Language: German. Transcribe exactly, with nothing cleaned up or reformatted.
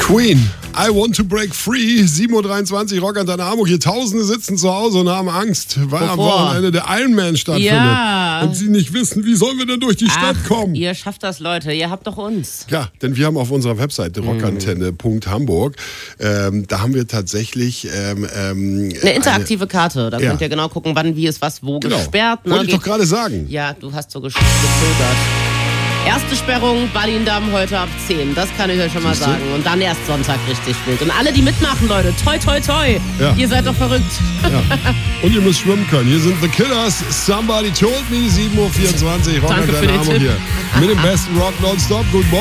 Queen, I want to break free. sieben Uhr dreiundzwanzig, Rock an deiner Hamburg. Hier Tausende sitzen zu Hause und haben Angst, weil Wovor? am Wochenende der Ironman stattfindet. Ja. Und sie nicht wissen, wie sollen wir denn durch die Stadt Ach, kommen. Ihr schafft das, Leute. Ihr habt doch uns. Ja, denn wir haben auf unserer Webseite rockantenne punkt hamburg, ähm, da haben wir tatsächlich ähm, ähm, Eine interaktive eine, Karte. Da ja. könnt ihr genau gucken, wann, wie ist was, wo genau. gesperrt. Ne? Wollte ich doch gerade sagen. Ja, du hast so gesch- gezögert. Erste Sperrung, Berlin-Damm heute ab zehn. Das kann ich euch schon mal Siehst du? sagen. Und dann erst Sonntag richtig wild. Und alle, die mitmachen, Leute, toi, toi, toi. Ja. Ihr seid doch verrückt. Ja. Und ihr müsst schwimmen können. Hier sind The Killers, Somebody Told Me, sieben Uhr vierundzwanzig, Rock Danke an für deiner den Hamburg Tipp. hier. Mit dem besten Rock nonstop. Guten Morgen.